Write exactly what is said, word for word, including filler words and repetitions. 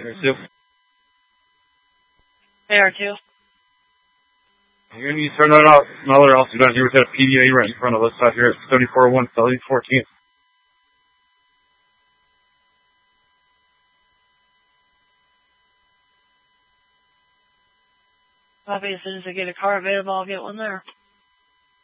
two. A R two. You're going to be turning out another officer down here with that P D A right in front of us out here at seventy-four one Southeast fourteenth. Copy. As soon as I get a car available, I'll get one there.